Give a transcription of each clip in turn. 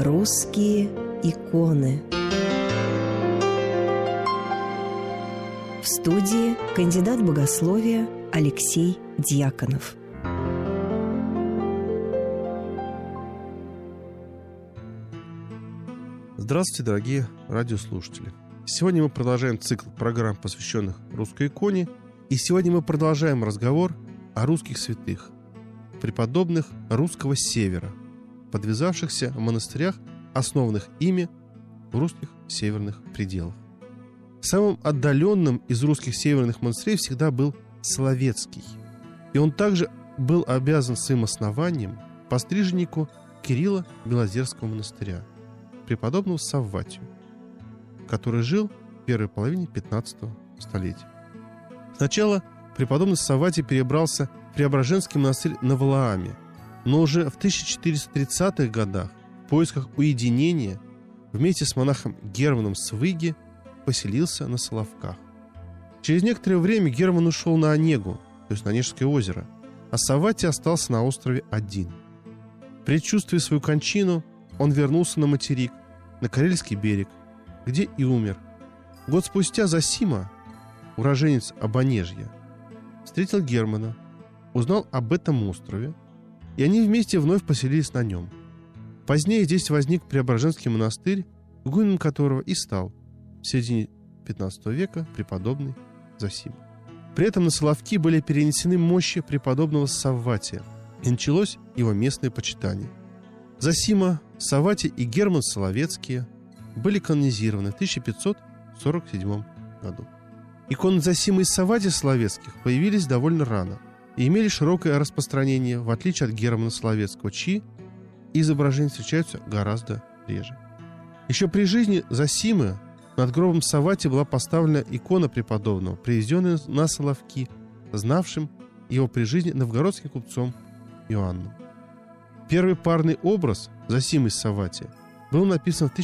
Русские иконы. В студии кандидат богословия Алексей Дьяконов. Здравствуйте, дорогие радиослушатели. Сегодня мы продолжаем цикл программ, посвященных русской иконе. И сегодня мы продолжаем разговор о русских святых, преподобных русского севера, подвязавшихся в монастырях, основанных ими в русских северных пределах. Самым отдаленным из русских северных монастырей всегда был Соловецкий. И он также был обязан своим основанием постриженнику Кирилла Белозерского монастыря, преподобному Савватию, который жил в первой половине 15 столетия. Сначала преподобный Савватий перебрался в Преображенский монастырь на Валааме, но уже в 1430-х годах в поисках уединения вместе с монахом Германом Свыги поселился на Соловках. Через некоторое время Герман ушел на Онегу, то есть на Онежское озеро, а Савватий остался на острове один. Предчувствуя свою кончину, он вернулся на материк, на Карельский берег, где и умер. Год спустя Зосима, уроженец Обонежья, встретил Германа, узнал об этом острове, и они вместе вновь поселились на нем. Позднее здесь возник Преображенский монастырь, игуменом которого и стал в середине 15 века преподобный Зосима. При этом на Соловки были перенесены мощи преподобного Савватия, и началось его местное почитание. Зосима, Савватий и Герман Соловецкие были канонизированы в 1547 году. Иконы Зосимы и Савватия Соловецких появились довольно рано и имели широкое распространение, в отличие от Германа Соловецкого, чьи изображения встречаются гораздо реже. Еще при жизни Зосимы над гробом Савватия была поставлена икона преподобного, привезенная на Соловки, знавшим его при жизни новгородским купцом Иоанном. Первый парный образ Зосимы и Савватия был написан в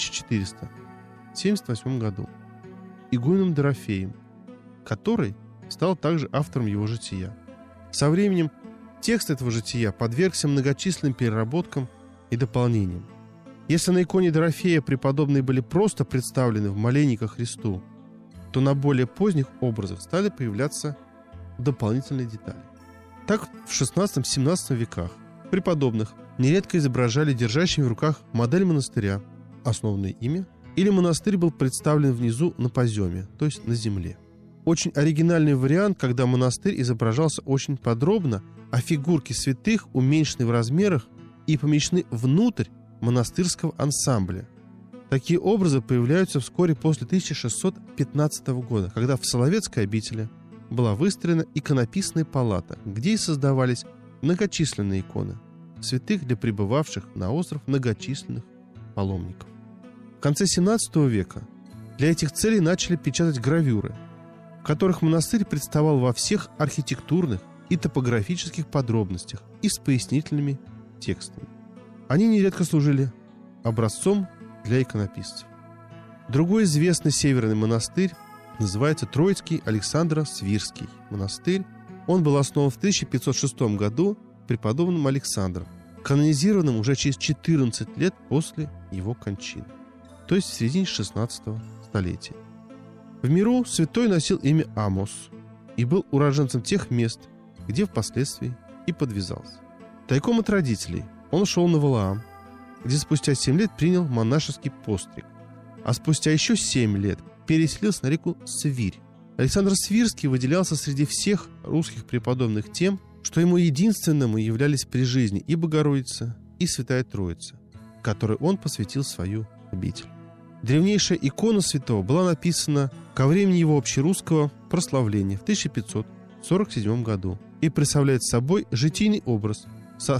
1478 году игуменом Дорофеем, который стал также автором его жития. Со временем текст этого жития подвергся многочисленным переработкам и дополнениям. Если на иконе Дорофея преподобные были просто представлены в молении ко Христу, то на более поздних образах стали появляться дополнительные детали. Так в XVI-XVII веках преподобных нередко изображали держащими в руках модель монастыря, основанной ими, или монастырь был представлен внизу на поземе, то есть на земле. Очень оригинальный вариант, когда монастырь изображался очень подробно, а фигурки святых уменьшены в размерах и помещены внутрь монастырского ансамбля. Такие образы появляются вскоре после 1615 года, когда в Соловецкой обители была выстроена иконописная палата, где и создавались многочисленные иконы святых для прибывавших на остров многочисленных паломников. В конце XVII века для этих целей начали печатать гравюры, в которых монастырь представал во всех архитектурных и топографических подробностях и с пояснительными текстами. Они нередко служили образцом для иконописцев. Другой известный северный монастырь называется Троицкий Александро-Свирский монастырь. Он был основан в 1506 году преподобным Александром, канонизированным уже через 14 лет после его кончины, то есть в середине 16 столетия. В миру святой носил имя Амос и был уроженцем тех мест, где впоследствии и подвязался. Тайком от родителей он шел на Валаам, где спустя 7 лет принял монашеский постриг, а спустя еще 7 лет переселился на реку Свирь. Александр Свирский выделялся среди всех русских преподобных тем, что ему единственному являлись при жизни и Богородица, и Святая Троица, которой он посвятил свою обитель. Древнейшая икона святого была написана ко времени его общерусского прославления в 1547 году и представляет собой житийный образ со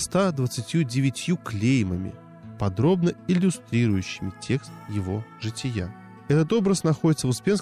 129 клеймами, подробно иллюстрирующими текст его жития. Этот образ находится в Успенском